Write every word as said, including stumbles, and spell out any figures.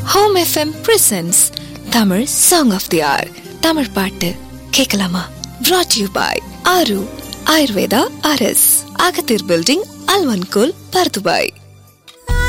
Home FM presents Tamil song of they are. Tamil பாட்டு கேட்கலாமா? brought to you by ஆரு Ayurveda RS, அகத்தீர் building, அல்வன்கோல், Bur Dubai.